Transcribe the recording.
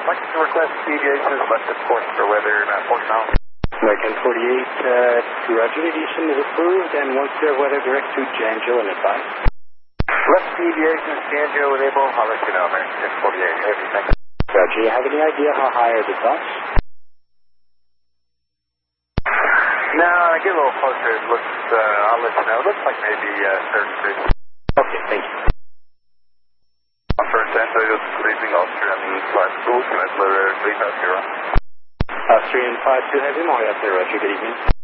like to request deviations left of course for weather at 40 miles. American 48, Roger, deviation is approved, and once clear weather direct to Janjo and advice. Left deviations, Janjo enable, I'll let you know, American 48, heavy, thank you. Roger, you have any idea how high are the tops? No, I get a little closer, it looks, I'll let you know, it looks like maybe 33. Okay, thank you. First Antonio, good evening, Austrian 52, Commander, please have your Austrian 52 Heavy, Mario, Roger, good evening.